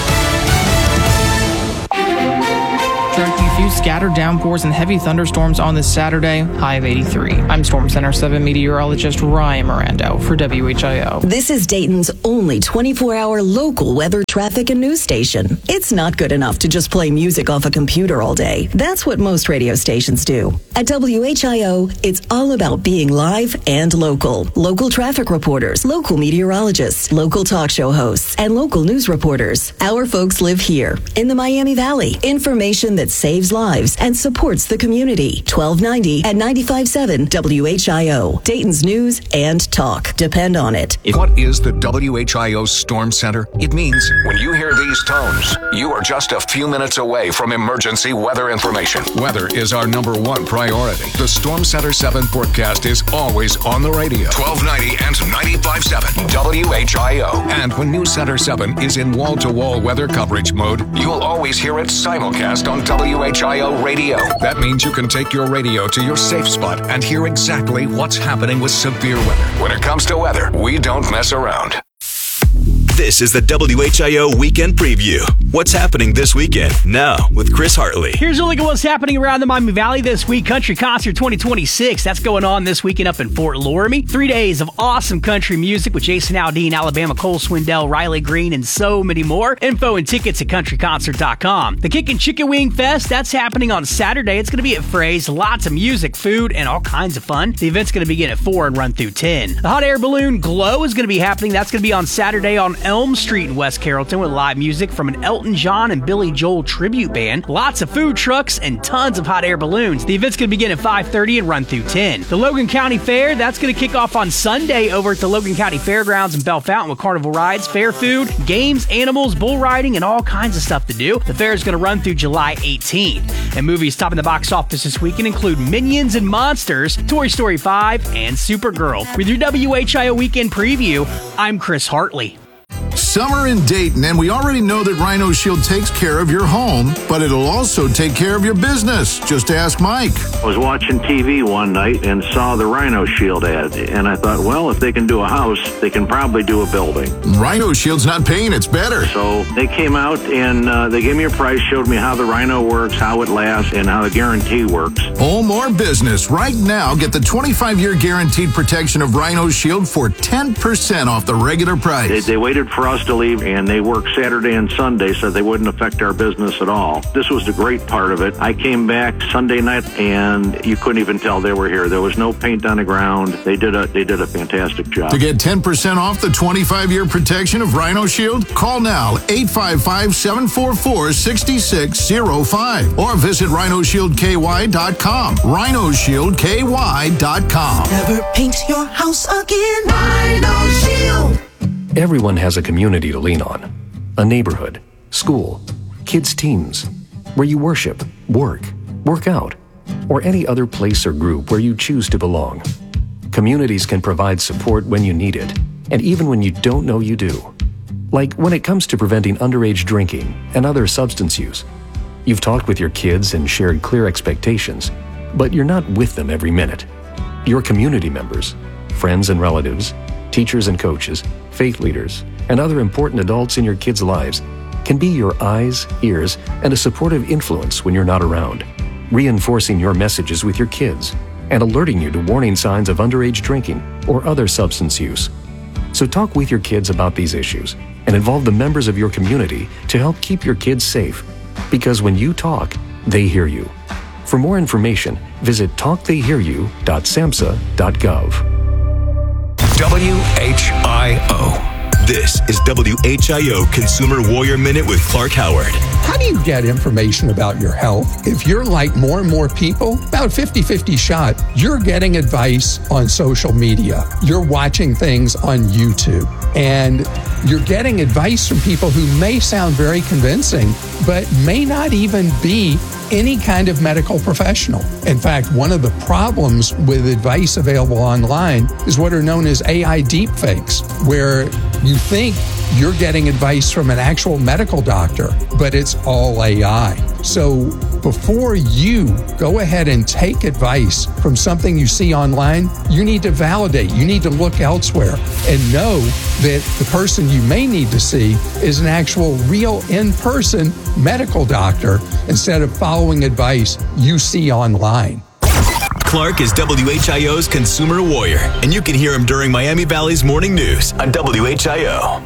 Expect a few scattered downpours and heavy thunderstorms on this Saturday, high of eighty-three. I'm Storm Center seven meteorologist Ryan Mirando for W H I O. This is Dayton's only twenty-four hour local weather, traffic, and news station. It's not good enough to just play music off a computer all day. That's what most radio stations do. At W H I O, it's all about being live and local. Local traffic reporters, local meteorologists, local talk show hosts, and local news reporters. Our folks live here in the Miami Valley. Information that saves lives and supports the community. twelve ninety at ninety-five point seven W H I O. Dayton's news and talk. Depend on it. What is the W H I O Storm Center? It means when you hear these tones, you are just a few minutes away from emergency weather information. Weather is our number one priority. The Storm Center seven forecast is always on the radio. twelve ninety and ninety-five point seven W H I O. And when News Center seven is in wall-to-wall weather coverage mode, you'll always hear it simulcast on W H I O radio. That means you can take your radio to your safe spot and hear exactly what's happening with severe weather. When it comes to weather, we don't mess around. This is the W H I O Weekend Preview. What's happening this weekend? Now, with Chris Hartley. Here's a look at what's happening around the Miami Valley this week. Country Concert twenty twenty-six. That's going on this weekend up in Fort Loramie. Three days of awesome country music with Jason Aldean, Alabama, Cole Swindell, Riley Green, and so many more. Info and tickets at country concert dot com. The Kickin' Chicken Wing Fest, that's happening on Saturday. It's going to be at Fray's. Lots of music, food, and all kinds of fun. The event's going to begin at four and run through ten. The Hot Air Balloon Glow is going to be happening. That's going to be on Saturday on Elm Street in West Carrollton with live music from an Elton John and Billy Joel tribute band. Lots of food trucks and tons of hot air balloons. The event's going to begin at five thirty and run through ten. The Logan County Fair, that's going to kick off on Sunday over at the Logan County Fairgrounds in Bell Fountain with carnival rides, fair food, games, animals, bull riding, and all kinds of stuff to do. The fair is going to run through July eighteenth. And movies topping the box office this weekend include Minions and Monsters, Toy Story five, and Supergirl. With your W H I O Weekend Preview, I'm Chris Hartley. Summer in Dayton, and we already know that Rhino Shield takes care of your home, but it'll also take care of your business. Just ask Mike. I was watching T V one night and saw the Rhino Shield ad, and I thought, well, if they can do a house, they can probably do a building. Rhino Shield's not paying, it's better. So they came out and uh, they gave me a price, showed me how the Rhino works, how it lasts, and how the guarantee works. Oh, more business. Right now, get the twenty-five year guaranteed protection of Rhino Shield for ten percent off the regular price. They, they waited for us to leave, and they worked Saturday and Sunday so they wouldn't affect our business at all. This was the great part of it. I came back Sunday night, and you couldn't even tell they were here. There was no paint on the ground. They did a they did a fantastic job. To get ten percent off the twenty-five year protection of Rhino Shield, call now eight five five, seven four four, six six zero five or visit rhino shield k y dot com. rhino shield k y dot com. Never paint your house again. Rhino Shield. Everyone has a community to lean on. A neighborhood, school, kids' teams, where you worship, work, work out, or any other place or group where you choose to belong. Communities can provide support when you need it, and even when you don't know you do. Like when it comes to preventing underage drinking and other substance use. You've talked with your kids and shared clear expectations, but you're not with them every minute. Your community members, friends and relatives, teachers and coaches, faith leaders, and other important adults in your kids' lives can be your eyes, ears, and a supportive influence when you're not around, reinforcing your messages with your kids and alerting you to warning signs of underage drinking or other substance use. So talk with your kids about these issues and involve the members of your community to help keep your kids safe, because when you talk, they hear you. For more information, visit talk they hear you dot samhsa dot gov. W H I O. This is W H I O Consumer Warrior Minute with Clark Howard. How do you get information about your health? If you're like more and more people, about fifty-fifty shot, you're getting advice on social media. You're watching things on YouTube. And you're getting advice from people who may sound very convincing, but may not even be any kind of medical professional. In fact, one of the problems with advice available online is what are known as A I deepfakes, where you think you're getting advice from an actual medical doctor, but it's all A I. So before you go ahead and take advice from something you see online, you need to validate. You need to look elsewhere and know that the person you may need to see is an actual real in-person medical doctor instead of following advice you see online. Clark is W H I O's Consumer Warrior, and you can hear him during Miami Valley's Morning News on W H I O.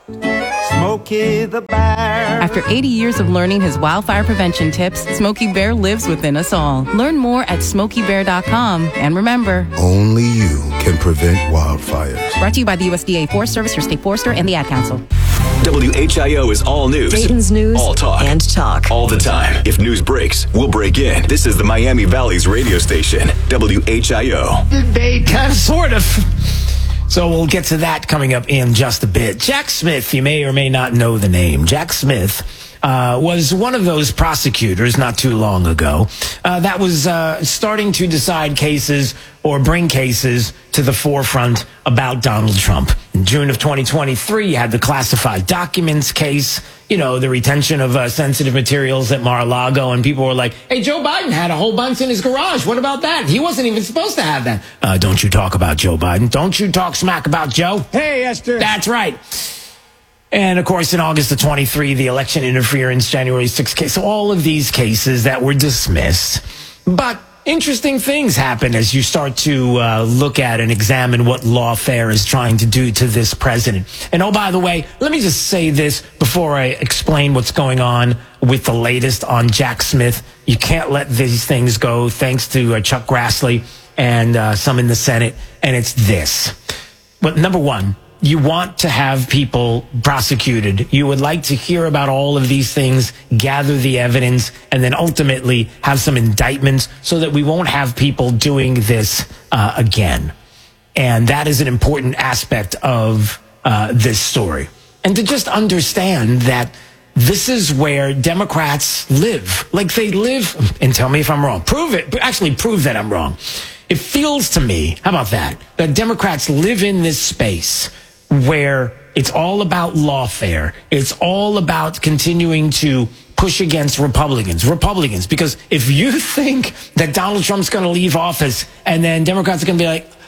Smokey the Bear. After eighty years of learning his wildfire prevention tips, Smokey Bear lives within us all. Learn more at smokey bear dot com. And remember, only you can prevent wildfires. Brought to you by the U S D A Forest Service, your state forester, and the Ad Council. W H I O is all news. Dayton's news all talk. and talk. All the time. If news breaks, we'll break in. This is the Miami Valley's radio station, W H I O. They kind of, sort of. So we'll get to that coming up in just a bit. Jack Smith, you may or may not know the name. Jack Smith uh, was one of those prosecutors not too long ago uh, that was uh, starting to decide cases or bring cases to the forefront about Donald Trump. In June of twenty twenty-three, you had the classified documents case, you know, the retention of uh, sensitive materials at Mar-a-Lago, and people were like, hey, Joe Biden had a whole bunch in his garage. What about that? He wasn't even supposed to have that. Uh, don't you talk about Joe Biden. Don't you talk smack about Joe. Hey, Esther. That's right. And, of course, in August of twenty-three, the election interference, January sixth case. So all of these cases that were dismissed. But interesting things happen as you start to uh, look at and examine what lawfare is trying to do to this president. And, oh, by the way, let me just say this before I explain what's going on with the latest on Jack Smith. You can't let these things go, thanks to uh, Chuck Grassley and uh, some in the Senate. And it's this. But number one, you want to have people prosecuted. You would like to hear about all of these things, gather the evidence, and then ultimately have some indictments so that we won't have people doing this uh, again. And that is an important aspect of uh, this story. And to just understand that this is where Democrats live. Like they live, and tell me if I'm wrong. Prove it. Actually, prove that I'm wrong. It feels to me, how about that, that Democrats live in this space where it's all about lawfare. It's all about continuing to push against Republicans. Republicans, because if you think that Donald Trump's going to leave office and then Democrats are going to be like,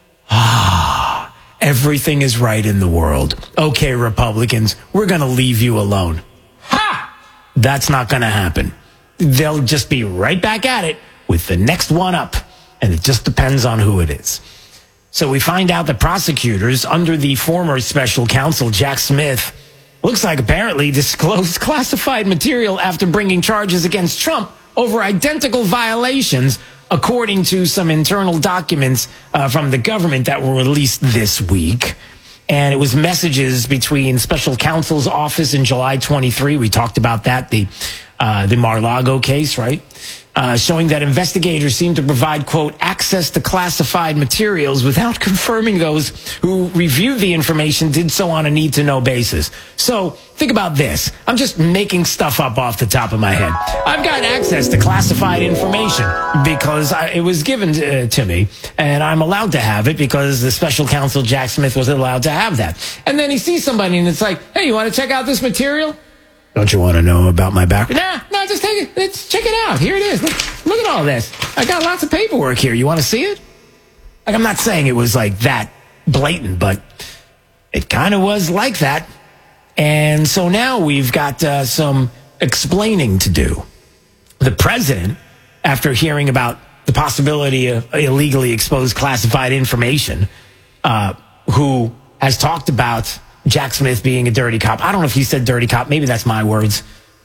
ah, everything is right in the world. Okay, Republicans, we're going to leave you alone. Ha! That's not going to happen. They'll just be right back at it with the next one up. And it just depends on who it is. So we find out that prosecutors under the former special counsel, Jack Smith, looks like apparently disclosed classified material after bringing charges against Trump over identical violations, according to some internal documents uh, from the government that were released this week. And it was messages between special counsel's office in July twenty-three. We talked about that, the uh, the Mar-a-Lago case, right? Uh, showing that investigators seem to provide, quote, access to classified materials without confirming those who reviewed the information did so on a need-to-know basis. So think about this. I'm just making stuff up off the top of my head. I've got access to classified information because I, it was given to, uh, to me, and I'm allowed to have it because the special counsel, Jack Smith, was allowed to have that. And then he sees somebody, and it's like, hey, you want to check out this material? Don't you want to know about my background? Nah, no, just take it. Let's check it out. Here it is. Look, look at all this. I got lots of paperwork here. You want to see it? Like, I'm not saying it was like that blatant, but it kind of was like that. And so now we've got uh, some explaining to do. The president, after hearing about the possibility of illegally exposed classified information, uh, who has talked about Jack Smith being a dirty cop. I don't know if he said dirty cop. Maybe that's my words.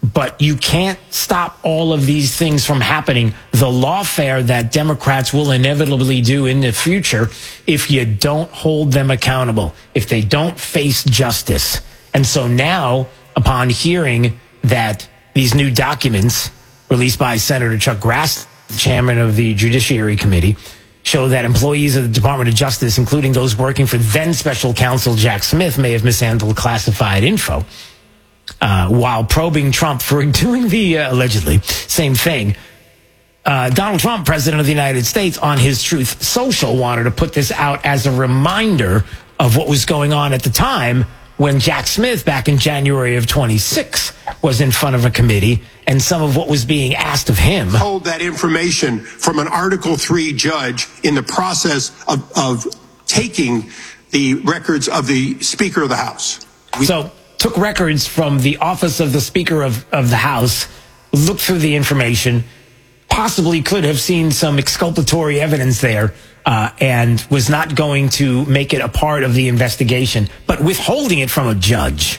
but you can't stop all of these things from happening. The lawfare that Democrats will inevitably do in the future if you don't hold them accountable, if they don't face justice. And so now, upon hearing that these new documents released by Senator Chuck Grassley, chairman of the Judiciary Committee, show that employees of the Department of Justice, including those working for then Special Counsel Jack Smith, may have mishandled classified info uh, while probing Trump for doing the, uh, allegedly, same thing. Uh, Donald Trump, president of the United States, on his Truth Social, wanted to put this out as a reminder of what was going on at the time when Jack Smith, back in January of twenty-six, was in front of a committee, and some of what was being asked of him. Hold that information from an Article three judge in the process of, of taking the records of the Speaker of the House. We- so, took records from the office of the Speaker of, of the House, looked through the information, possibly could have seen some exculpatory evidence there, uh, and was not going to make it a part of the investigation, but withholding it from a judge.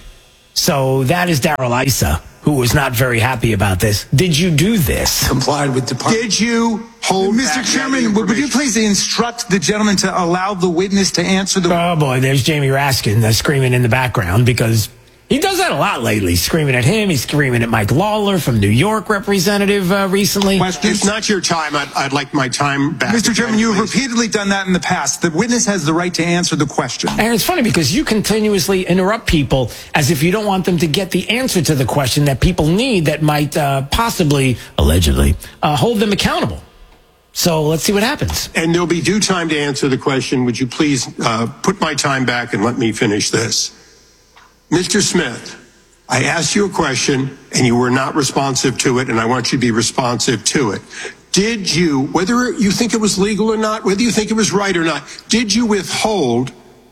So that is Darrell Issa, who was not very happy about this. Did you do this? Complied with department. Did you hold Mister Chairman, would you please instruct the gentleman to allow the witness to answer the... Oh, boy, there's Jamie Raskin uh, screaming in the background because he does that a lot lately, screaming at him. He's screaming at Mike Lawler from New York, representative uh, recently. It's not your time. I'd, I'd like my time back. Mister Chairman, you have please. repeatedly done that in the past. The witness has the right to answer the question. And it's funny because you continuously interrupt people as if you don't want them to get the answer to the question that people need that might uh, possibly, allegedly, uh, hold them accountable. So let's see what happens. And there'll be due time to answer the question. Would you please uh, put my time back and let me finish this? Mister Smith, I asked you a question and you were not responsive to it, and I want you to be responsive to it. Did you, whether you think it was legal or not, whether you think it was right or not, did you withhold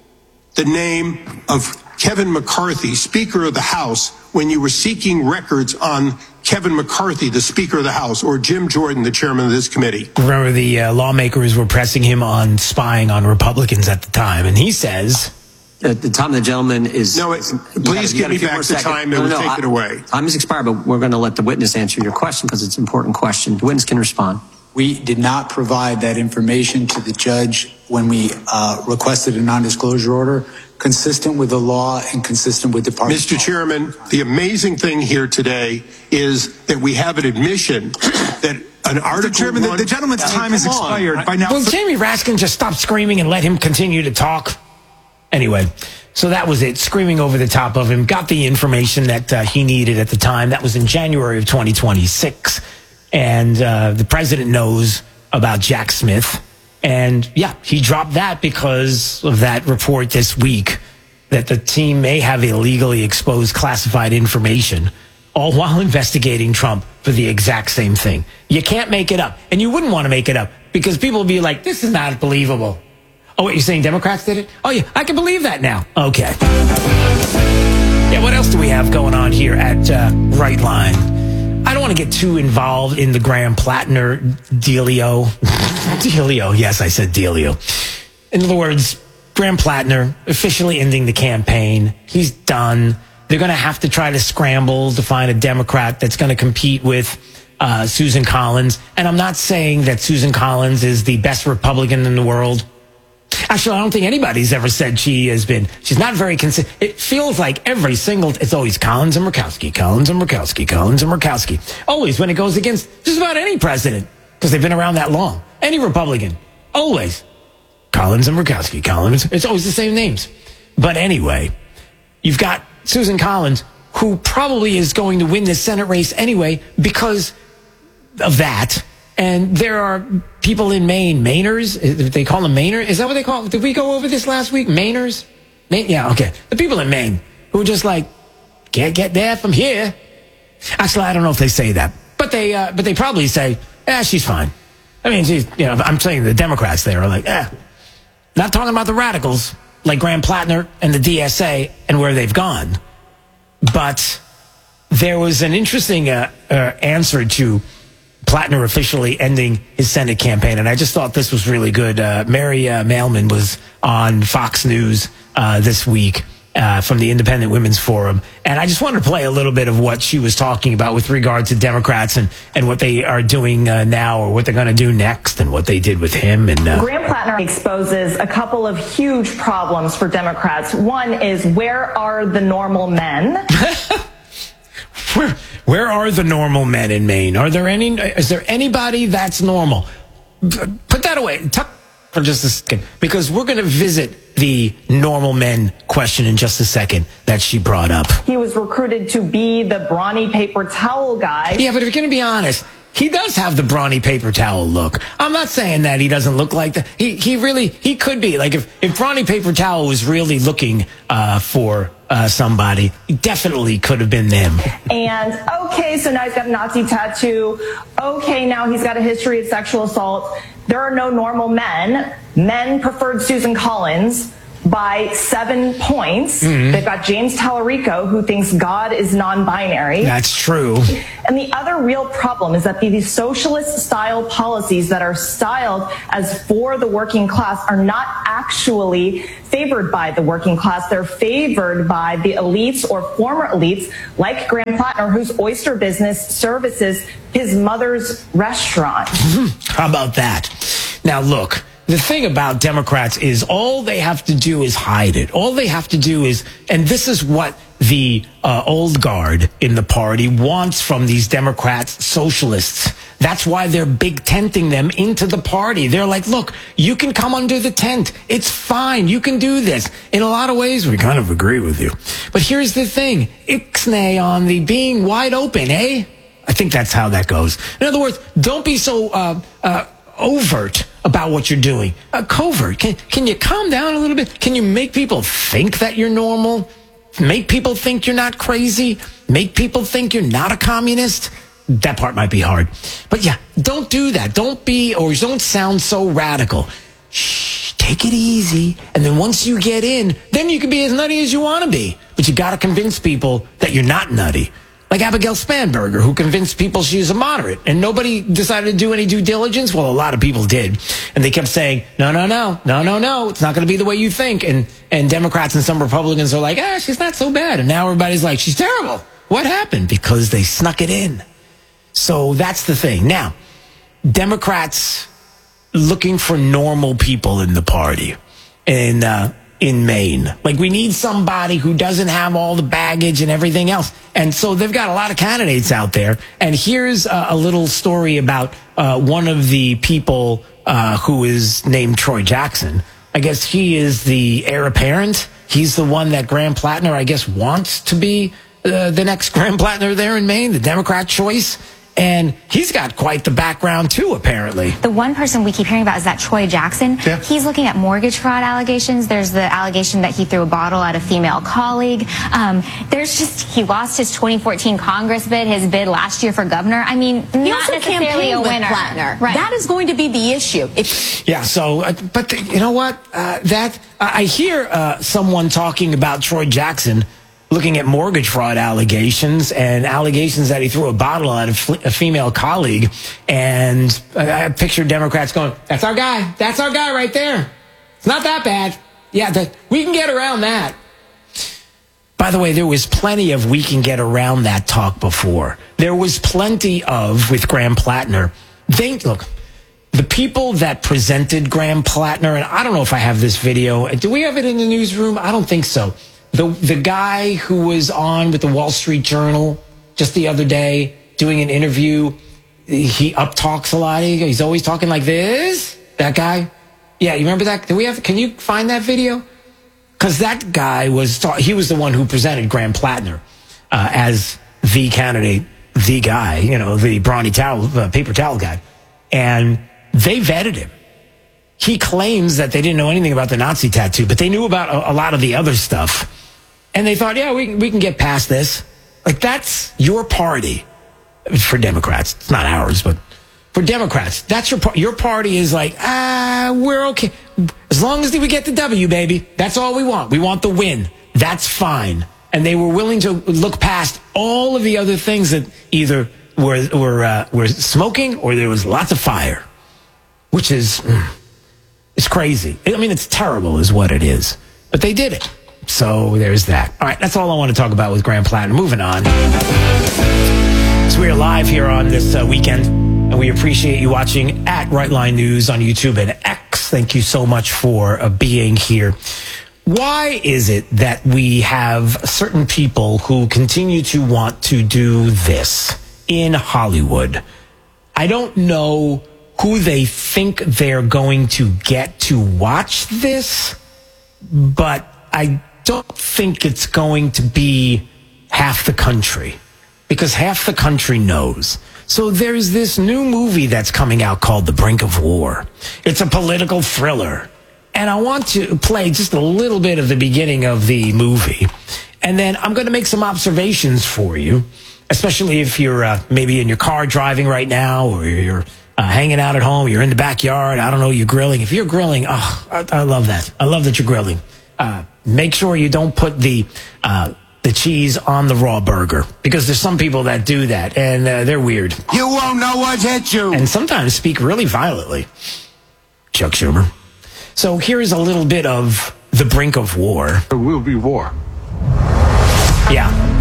the name of Kevin McCarthy, Speaker of the House, when you were seeking records on Kevin McCarthy, the Speaker of the House, or Jim Jordan, the chairman of this committee? Remember, the uh, lawmakers were pressing him on spying on Republicans at the time, and he says... At the time the gentleman is... No, it, please give me back the time and no, no, take I, it away. Time has expired, but we're going to let the witness answer your question because it's an important question. The witness can respond. We did not provide that information to the judge when we uh, requested a non-disclosure order, consistent with the law and consistent with Department. Mister Chairman, the amazing thing here today is that we have an admission that an article... Mister Chairman, one, the, the gentleman's time has expired on. by now. Will Jamie Raskin just stop screaming and let him continue to talk? Anyway, so that was it. Screaming over the top of him, got the information that uh, he needed at the time. That was in January of twenty twenty-six. And uh, the president knows about Jack Smith. And yeah, he dropped that because of that report this week that the team may have illegally exposed classified information, all while investigating Trump for the exact same thing. You can't make it up. And you wouldn't want to make it up because people will be like, this is not believable. Oh, wait, you're saying Democrats did it? Oh, yeah, I can believe that now. Okay. Yeah, what else do we have going on here at uh, Right Line? I don't want to get too involved in the Graham Plattner dealio. dealio, yes, I said dealio. In other words, Graham Plattner officially ending the campaign. He's done. They're going to have to try to scramble to find a Democrat that's going to compete with uh, Susan Collins. And I'm not saying that Susan Collins is the best Republican in the world. Actually, I don't think anybody's ever said she has been. She's not very consistent. It feels like every single, it's always Collins and Murkowski, Collins and Murkowski, Collins and Murkowski. Always when it goes against just about any president, because they've been around that long. Any Republican. Always. Collins and Murkowski, Collins. It's always the same names. But anyway, you've got Susan Collins, who probably is going to win this Senate race anyway because of that. And there are people in Maine, Mainers, they call them Mainer. Is that what they call them? Did we go over this last week? Mainers? Maine? Yeah, okay. The people in Maine who are just like, can't get there from here. Actually, I don't know if they say that. But they uh, but they probably say, eh, she's fine. I mean, she's, you know, I'm saying the Democrats there are like, eh. Not talking about the radicals like Graham Plattner and the D S A and where they've gone. But there was an interesting uh, uh, answer to Plattner officially ending his Senate campaign, and I just thought this was really good. Uh, Mary uh, Mailman was on Fox News uh, this week, uh, from the Independent Women's Forum. And I just wanted to play a little bit of what she was talking about with regard to Democrats and, and what they are doing uh, now or what they're going to do next and what they did with him. And uh, Graham Plattner exposes a couple of huge problems for Democrats. One is, where are the normal men? where, where are the normal men in Maine? Are there any? Is there anybody that's normal? Put that away. Tuck for just a second, because we're going to visit the normal men question in just a second that she brought up. He was recruited to be the brawny paper towel guy. Yeah, but if you're going to be honest, he does have the brawny paper towel look. I'm not saying that he doesn't look like that. He he really, he could be. Like if, if brawny paper towel was really looking uh, for uh, somebody, he definitely could have been them. And okay, so now he's got a Nazi tattoo. Okay, now he's got a history of sexual assault. There are no normal men. Men preferred Susan Collins by seven points. Mm-hmm. They've got James Tallarico, who thinks God is non-binary. That's true. And the other real problem is that these socialist-style policies that are styled as for the working class are not actually favored by the working class. They're favored by the elites or former elites, like Graham Plattner, whose oyster business services his mother's restaurant. How about that? Now, look. The thing about Democrats is all they have to do is hide it. All they have to do is, and this is what the uh, old guard in the party wants from these Democrats, socialists. That's why they're big tenting them into the party. They're like, look, you can come under the tent. It's fine. You can do this. In a lot of ways, we kind of agree with you. But here's the thing. Ixnay on the being wide open, eh? I think that's how that goes. In other words, don't be so uh, uh, overt about what you're doing. Uh, covert. Can, can you calm down a little bit? Can you make people think that you're normal? Make people think you're not crazy? Make people think you're not a communist? That part might be hard. But yeah, don't do that. Don't be, or don't sound so radical. Shh, take it easy. And then once you get in, then you can be as nutty as you want to be. But you got to convince people that you're not nutty. Like Abigail Spanberger, who convinced people she's a moderate. And nobody decided to do any due diligence. Well, a lot of people did. And they kept saying, no, no, no, no, no, no. It's not going to be the way you think. And and Democrats and some Republicans are like, ah, she's not so bad. And now everybody's like, she's terrible. What happened? Because they snuck it in. So that's the thing. Now, Democrats looking for normal people in the party. And, uh, in Maine. Like, we need somebody who doesn't have all the baggage and everything else. And so they've got a lot of candidates out there. And here's a, a little story about uh, one of the people uh, who is named Troy Jackson. I guess he is the heir apparent. He's the one that Graham Plattner, I guess, wants to be uh, the next Graham Plattner there in Maine, the Democrat choice. And he's got quite the background, too, apparently. The one person we keep hearing about is that Troy Jackson. Yeah. He's looking at mortgage fraud allegations. There's the allegation that he threw a bottle at a female colleague. Um, there's just, he lost his twenty fourteen Congress bid, his bid last year for governor. I mean, he not also necessarily a winner. With Plattner. Right. That is going to be the issue. If yeah, so, uh, but the, you know what? Uh, that uh, I hear uh, someone talking about Troy Jackson looking at mortgage fraud allegations and allegations that he threw a bottle at a, f- a female colleague. And I, I picture Democrats going, that's our guy. That's our guy right there. It's not that bad. Yeah, the, we can get around that. By the way, there was plenty of we can get around that talk before. There was plenty of, with Graham Plattner, they, look, the people that presented Graham Plattner, and I don't know if I have this video. Do we have it in the newsroom? I don't think so. The the guy who was on with the Wall Street Journal just the other day doing an interview, he up talks a lot. He's always talking like this. That guy, yeah, you remember that? Do we have? Can you find that video? Because that guy was ta- he was the one who presented Graham Plattner uh, as the candidate, the guy, you know, the brawny towel, uh, paper towel guy, and they vetted him. He claims that they didn't know anything about the Nazi tattoo, but they knew about a, a lot of the other stuff. And they thought, yeah, we, we can get past this. Like, that's your party for Democrats. It's not ours, but for Democrats, that's your party. Your party is like, ah, we're okay. As long as we get the W, baby, that's all we want. We want the win. That's fine. And they were willing to look past all of the other things that either were, were, uh, were smoking or there was lots of fire, which is, it's crazy. I mean, it's terrible is what it is. But they did it. So there's that. All right, that's all I want to talk about with Graham Platten. Moving on. So we are live here on this uh, weekend, and we appreciate you watching at Rightline News on YouTube and X. Thank you so much for uh, being here. Why is it that we have certain people who continue to want to do this in Hollywood? I don't know who they think they're going to get to watch this, but I don't think it's going to be half the country, because half the country knows. So there's this new movie that's coming out called The Brink of War. It's a political thriller. And I want to play just a little bit of the beginning of the movie. And then I'm going to make some observations for you, especially if you're uh, maybe in your car driving right now, or you're uh, hanging out at home, you're in the backyard, I don't know, you're grilling. If you're grilling, oh, I, I love that. I love that you're grilling. Uh, make sure you don't put the uh, the cheese on the raw burger, because there's some people that do that, and uh, they're weird. You won't know what's hit you. And sometimes speak really violently. Chuck Schumer. So here's a little bit of The Brink of War. There will be war. Yeah.